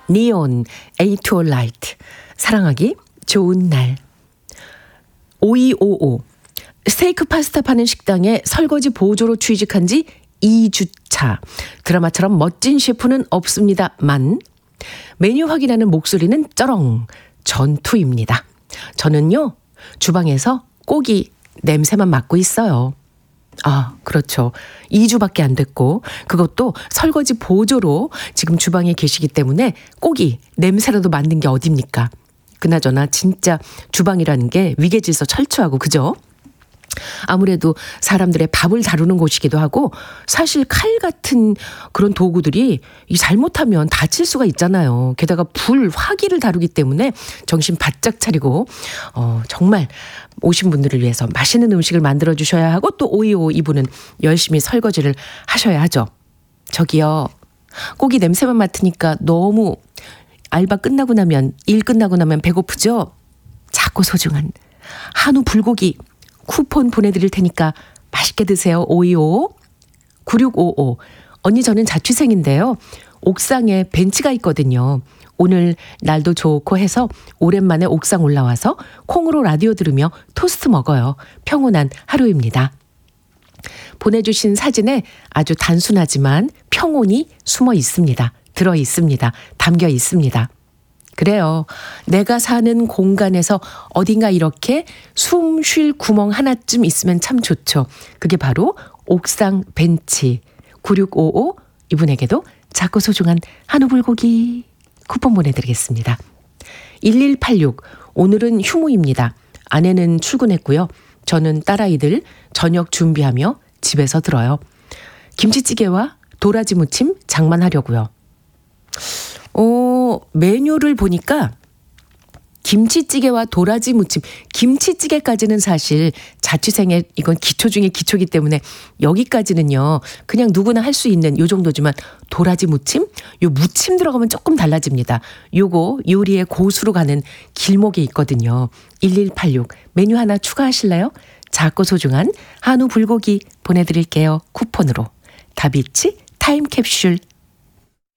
니온, 에이토라이트, 사랑하기 좋은 날. 5255, 스테이크 파스타 파는 식당에 설거지 보조로 취직한 지 2주차. 드라마처럼 멋진 셰프는 없습니다만 메뉴 확인하는 목소리는 쩌렁 전투입니다. 저는요, 주방에서 고기 냄새만 맡고 있어요. 아, 그렇죠. 2주밖에 안 됐고 그것도 설거지 보조로 지금 주방에 계시기 때문에 고기 냄새라도 맡는 게 어딥니까? 그나저나 진짜 주방이라는 게 위계질서 철저하고 그죠? 아무래도 사람들의 밥을 다루는 곳이기도 하고 사실 칼 같은 그런 도구들이 잘못하면 다칠 수가 있잖아요. 게다가 불, 화기를 다루기 때문에 정신 바짝 차리고 정말 오신 분들을 위해서 맛있는 음식을 만들어 주셔야 하고 또 5255 이분은 열심히 설거지를 하셔야 하죠. 저기요. 고기 냄새만 맡으니까 너무 알바 끝나고 나면 일 끝나고 나면 배고프죠? 작고 소중한 한우 불고기 쿠폰 보내드릴 테니까 맛있게 드세요. 525 9655 언니 저는 자취생인데요. 옥상에 벤치가 있거든요. 오늘 날도 좋고 해서 오랜만에 옥상 올라와서 콩으로 라디오 들으며 토스트 먹어요. 평온한 하루입니다. 보내주신 사진에 아주 단순하지만 평온이 숨어 있습니다. 들어 있습니다. 담겨 있습니다. 그래요. 내가 사는 공간에서 어딘가 이렇게 숨 쉴 구멍 하나쯤 있으면 참 좋죠. 그게 바로 옥상 벤치. 9655 이분에게도 작고 소중한 한우 불고기 쿠폰 보내드리겠습니다. 1186 오늘은 휴무입니다. 아내는 출근했고요. 저는 딸아이들 저녁 준비하며 집에서 들어요. 김치찌개와 도라지 무침 장만하려고요. 메뉴를 보니까 김치찌개와 도라지 무침, 김치찌개까지는 사실 자취생의 이건 기초 중에 기초이기 때문에 여기까지는요 그냥 누구나 할 수 있는 요 정도지만 도라지 무침? 요 무침 들어가면 조금 달라집니다. 요거 요리의 고수로 가는 길목에 있거든요. 1186 메뉴 하나 추가하실래요? 작고 소중한 한우 불고기 보내드릴게요. 쿠폰으로. 다비치 타임캡슐